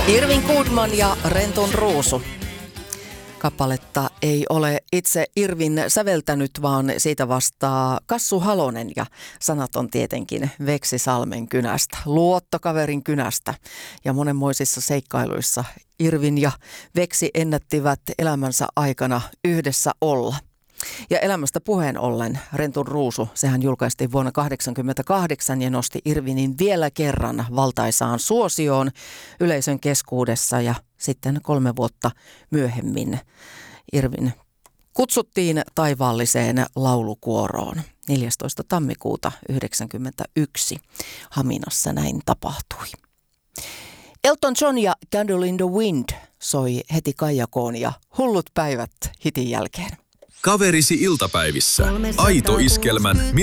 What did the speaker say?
Irvin Goodman ja Renton Ruusu. Kappaletta ei ole itse Irvin säveltänyt, vaan siitä vastaa Kassu Halonen ja sanat on tietenkin Veksi Salmen kynästä, luottokaverin kynästä. Ja monenmoisissa seikkailuissa Irvin ja Veksi ennättivät elämänsä aikana yhdessä olla. Ja elämästä puheen ollen Renton Ruusu, sehän julkaistiin vuonna 1988 ja nosti Irvinin vielä kerran valtaisaan suosioon yleisön keskuudessa. Ja sitten 3 vuotta myöhemmin Irvin kutsuttiin taivaalliseen laulukuoroon. 14. tammikuuta 1991 Haminassa näin tapahtui. Elton John ja Candle in the Wind soi heti Kaijakoon ja Hullut päivät hitin jälkeen. Kaverisi iltapäivissä. Aito Iskelmän